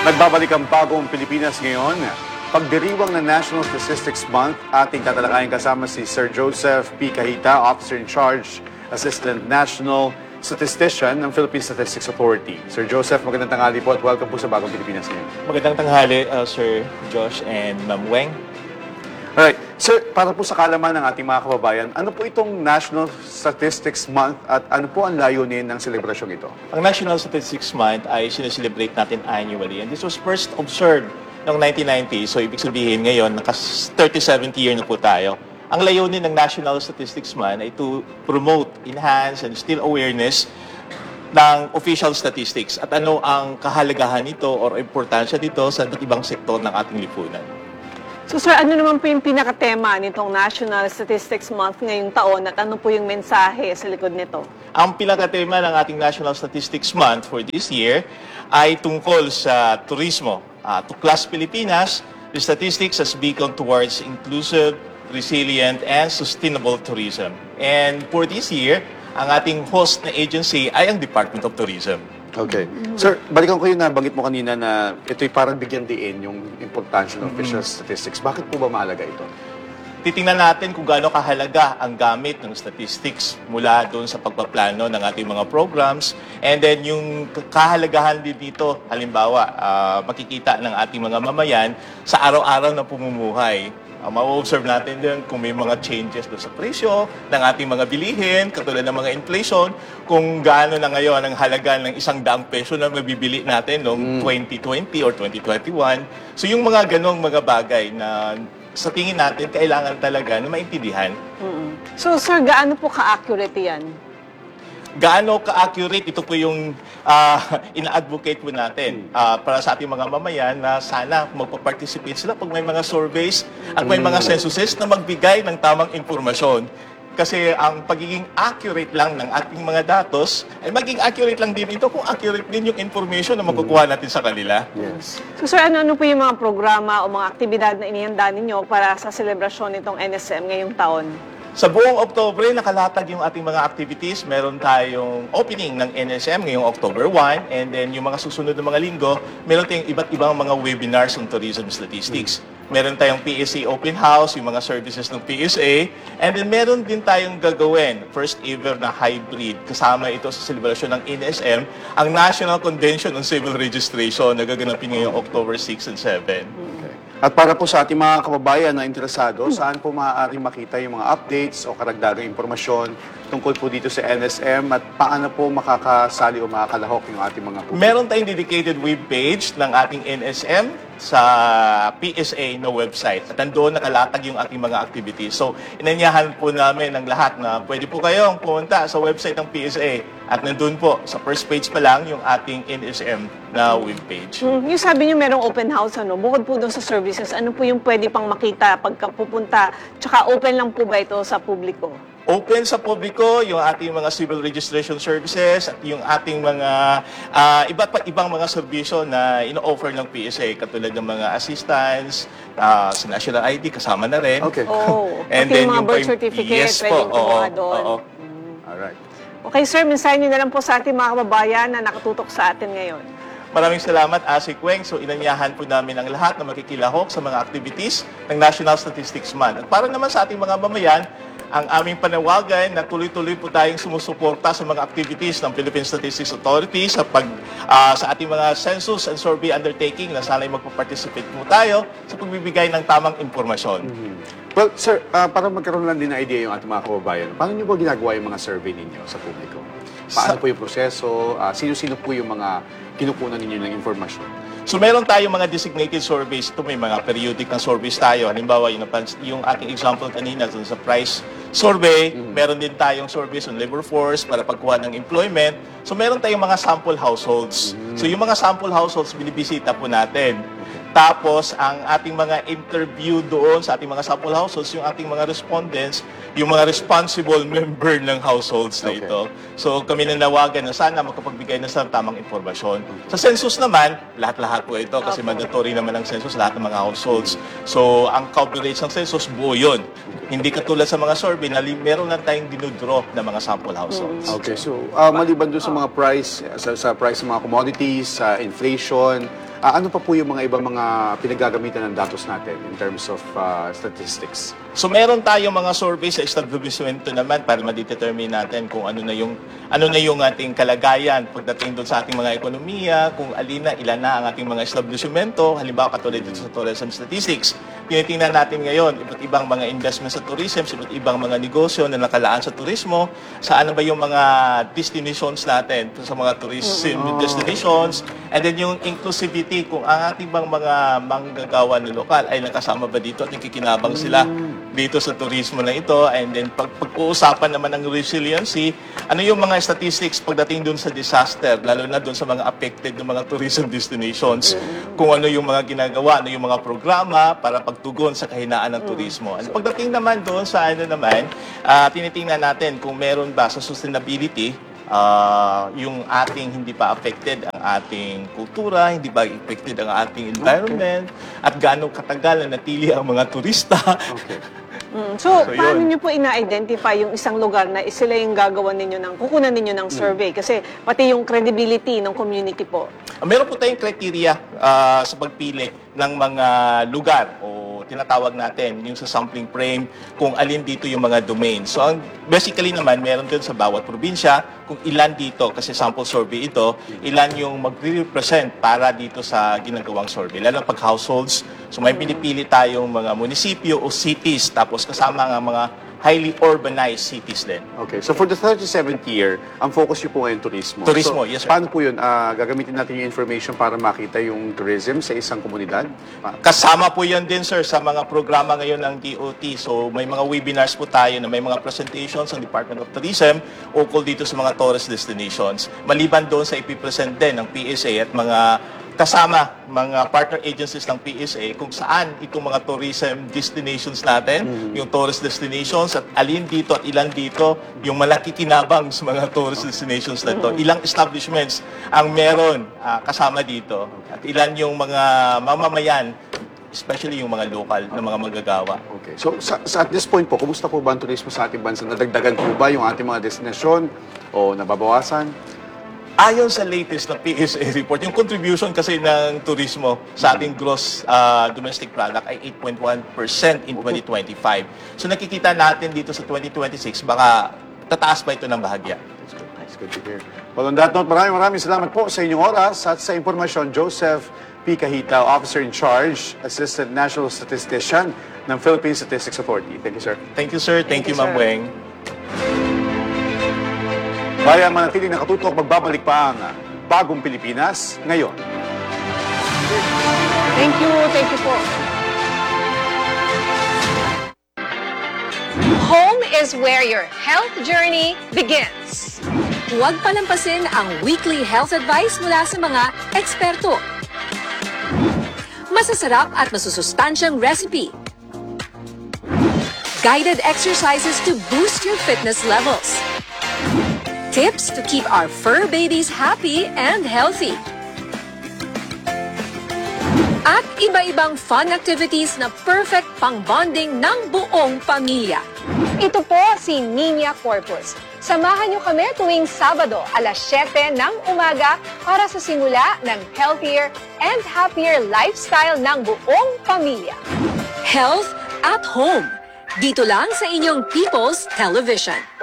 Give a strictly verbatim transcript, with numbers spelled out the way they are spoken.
Nagbabalik ang bagong Pilipinas ngayon. Pagdiriwang ng National Statistics Month, ating tatalakayin kasama si Sir Joseph P. Kahita, Officer in Charge, Assistant National Statistician ng Philippine Statistics Authority. Sir Joseph, magandang tanghali po at welcome po sa bagong Pilipinas ngayon. Magandang tanghali, uh, Sir Josh and Ma'am Weng. Alright. Sir, para po sa kalaman ng ating mga kababayan, ano po itong National Statistics Month at ano po ang layunin ng selebrasyong ito? Ang National Statistics Month ay sineselebrate natin annually, and this was first observed noong nineteen ninety, so ibig sabihin ngayon, naka-thirty-seventh year na po tayo. Ang layunin ng National Statistics Month ay to promote, enhance, and instill awareness ng official statistics at ano ang kahalagahan nito or importansya dito sa iba't ibang sektor ng ating lipunan. So sir, ano naman po yung pinakatema nitong National Statistics Month ngayong taon at ano po yung mensahe sa likod nito? Ang pinakatema ng ating National Statistics Month for this year ay tungkol sa turismo. Uh, to class Pilipinas, the statistics as beacon towards inclusive, resilient, and sustainable tourism. And for this year, ang ating host na agency ay ang Department of Tourism. Okay. Sir, balikan ko yung nabanggit mo kanina na ito'y parang bigyan diin yung importansya ng official statistics. Bakit po ba mahalaga ito? Titingnan natin kung gaano kahalaga ang gamit ng statistics mula doon sa pagpaplano ng ating mga programs. And then yung kahalagahan din dito, halimbawa, uh, makikita ng ating mga mamayan sa araw-araw na pumumuhay. Uh, ma-observe natin din kung may mga changes doon sa presyo ng ating mga bilihin, katulad ng mga inflation, kung gaano na ngayon ang halaga ng isang daang peso na mabibili natin noong mm. twenty twenty or twenty twenty-one. So yung mga ganong mga bagay na sa tingin natin kailangan talaga na maintindihan. Mm-hmm. So sir, gaano po ka-accurate yan? Gaano ka-accurate, ito po yung uh, ina-advocate po natin uh, para sa ating mga mamayan na sana magpa-participate sila pag may mga surveys at may mga censuses na magbigay ng tamang impormasyon. Kasi ang pagiging accurate lang ng ating mga datos, ay maging accurate lang din ito kung accurate din yung information na makukuha natin sa kanila. Yes. So sir, ano-ano po yung mga programa o mga aktibidad na inihanda ninyo para sa selebrasyon nitong N S M ngayong taon? Sa buong Oktubre, nakalatag yung ating mga activities. Meron tayong opening ng N S M ngayong October first. And then yung mga susunod na mga linggo, meron tayong iba't ibang mga webinars on tourism statistics. Meron tayong P S A Open House, yung mga services ng P S A. And then meron din tayong gagawin, first ever na hybrid. Kasama ito sa celebration ng N S M, ang National Convention on Civil Registration na gaganapin ngayong October sixth and seventh. At para po sa ating mga kababayan na interesado, saan po maaaring makita yung mga updates o karagdagang impormasyon tungkol po dito sa N S M at paano po makakasali o makakalahok yung ating mga publiko? Meron tayong dedicated webpage ng ating N S M sa P S A na website. At nandoon nakalatag yung ating mga activities. So, inanyahan po namin ng lahat na pwede po kayong pumunta sa website ng P S A. At nandun po, sa first page pa lang, yung ating N S M na webpage. Hmm, yung sabi niyo merong open house, ano? Bukod po doon sa services, ano po yung pwede pang makita pagka pupunta? Tsaka open lang po ba ito sa publiko? Open sa publiko yung ating mga civil registration services at yung ating mga uh, iba't pa ibang mga serbisyo na ino-offer ng P S A katulad ng mga assistance, uh, sa national I D kasama na rin. Okay. Oh, And pati then yung mga yung birth pa- certificate, yes pwedeng po, oo, kumuha doon. oo. Alright. Okay sir, mensahe niyo na lang po sa ating mga kababayan na nakatutok sa atin ngayon. Maraming salamat, Asik Weng. So, inanyahan po namin ang lahat na makikilahok sa mga activities ng National Statistics Month. At para naman sa ating mga mamayan, ang aming panawagan na tuloy-tuloy po tayong sumusuporta sa mga activities ng Philippine Statistics Authority sa pag uh, sa ating mga census and survey undertaking na sana'y magpa-participate po tayo sa pagbibigay ng tamang impormasyon. Mm-hmm. Well, sir, uh, para magkaroon lang din ng idea yung ating mga kababayan, paano niyo po ginagawa yung mga survey ninyo sa publiko? Paano Sa- po yung proseso? Uh, sino-sino po yung mga kinukunan ninyo ng informasyon? So meron tayong mga designated surveys. Ito may mga periodic na surveys tayo. Halimbawa, yung, yung ating example kanina dun sa price survey, mm-hmm. meron din tayong surveys on labor force para pagkuha ng employment. So meron tayong mga sample households. Mm-hmm. So yung mga sample households, binibisita po natin. Tapos, ang ating mga interview doon sa ating mga sample households, yung ating mga respondents, yung mga responsible member ng households na Okay. ito. So, kami nanawagan na sana makapagbigay na sa tamang informasyon. Sa census naman, lahat-lahat po ito kasi Okay. mandatory naman ang census, lahat ng mga households. So, ang coverage ng census, buo yun. Hindi katulad sa mga survey na li- meron lang tayong dinudraw na mga sample households. Okay, so uh, maliban doon sa mga price, sa, sa price ng mga commodities, sa inflation, Ah, ano pa po yung mga ibang mga pinagagamitan ng datos natin in terms of ah, statistics? So meron tayong mga survey sa establishmento naman para ma-determine natin kung ano na yung ano na yung ating kalagayan pagdating doon sa ating mga ekonomiya, kung alin na ilan na ang ating mga establishmento, halimbawa katulad dito sa tourism statistics. Tinitingnan natin ngayon iba't ibang mga investment sa tourism, iba't ibang mga negosyo na nakalaan sa turismo, saan na ba yung mga destinations natin sa mga tourism destinations, and then yung inclusivity kung ang ating bang mga manggagawa na lokal ay nakasama ba dito at nakikinabang sila dito sa turismo na ito. And then pag pag-uusapan naman ng resiliency, ano yung mga statistics pagdating dun sa disaster, lalo na dun sa mga affected ng mga tourism destinations, kung ano yung mga ginagawa, ano yung mga programa para pagtugon sa kahinaan ng turismo. And pagdating naman doon sa ano naman, ah, tinitingnan natin kung meron ba sa sustainability ah, yung ating hindi pa affected ang ating kultura, hindi ba affected ang ating environment, at gaano katagal na natili ang mga turista. Okay. Mm, So, So, paano yun. niyo po ina-identify yung isang lugar na sila yung gagawa ninyo ng, kukunan ninyo ng survey? Kasi pati yung credibility ng community po. Ah, Meron po tayong criteria ah, sa pagpili ng mga lugar o tinatawag natin yung sa sampling frame kung alin dito yung mga domain. So ang basically naman meron din sa bawat probinsya kung ilan dito kasi sample survey ito, ilan yung magre-represent para dito sa ginagawang survey. Lalo pag households, so may pinipili tayong mga munisipyo o cities tapos kasama nga mga highly urbanized cities din. Okay. So for the thirty-seventh year, ang focus niyo po ngayon turismo. Turismo, so, yes, sir. Paano po yun? Ah, gagamitin natin yung information para makita yung tourism sa isang komunidad? Pa- Kasama po yan din, sir, sa mga programa ngayon ng D O T. So, may mga webinars po tayo na may mga presentations ng Department of Tourism ukol dito sa mga tourist destinations. Maliban doon sa ipipresent din ng P S A at mga kasama mga partner agencies ng P S A kung saan itong mga tourism destinations natin, yung tourist destinations at alin dito at ilan dito yung malaki kinabang sa mga tourist destinations na ito. Ilang establishments ang meron ah, kasama dito at ilan yung mga mamamayan, especially yung mga local na mga manggagawa. Okay. So sa, sa at this point po, kumusta po ba ang turismo sa ating bansa? Nadagdagan po ba yung ating mga destinasyon o nababawasan? Ayon sa latest na P S A report, yung contribution kasi ng turismo sa ating gross ah, domestic product ay eight point one percent in twenty twenty-five. So nakikita natin dito sa twenty twenty-six, baka tataas pa ito ng bahagya. That's good. That's good to hear. Well, on that note, maraming maraming salamat po sa inyong oras at sa impormasyon. Joseph P. Cahita, Officer in Charge, Assistant National Statistician ng Philippine Statistics Authority. Thank you, sir. Thank you, sir. Thank, Thank you, you, Ma'am sir. Weng. Bayan manatiling nakatutok, magbabalik pa ang Bagong Pilipinas ngayon. Thank you, thank you po. Home is where your health journey begins. Huwag palampasin ang weekly health advice mula sa mga eksperto. Masasarap at masusustansyang recipe. Guided exercises to boost your fitness levels. Tips to keep our fur babies happy and healthy. At iba-ibang fun activities na perfect pang-bonding ng buong pamilya. Ito po si Nina Corpus. Samahan niyo kami tuwing Sabado, alas siyete ng umaga para sa simula ng healthier and happier lifestyle ng buong pamilya. Health at home. Dito lang sa inyong People's Television.